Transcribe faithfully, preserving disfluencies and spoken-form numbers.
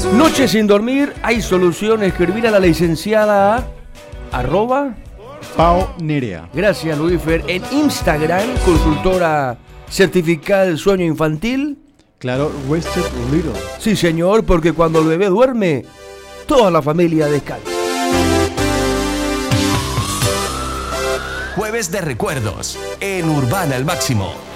Noche sin dormir, hay solución. Escribir a la licenciada arroba Pao Nerea. Gracias, Luífer. En Instagram, consultora certificada del sueño infantil. Claro, Rested Little. Sí, señor, porque cuando el bebé duerme, toda la familia descansa. Jueves de recuerdos en Urbana al Máximo.